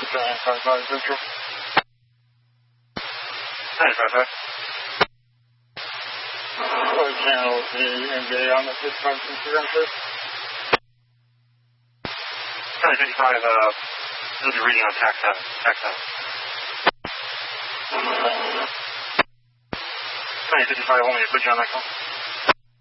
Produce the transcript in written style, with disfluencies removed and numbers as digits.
Giant 55 Central. 955. Channel the NBA on the 55 Central, please. 955, there's a reading on tax 7. Tax 7. 955, want me to put you on that call?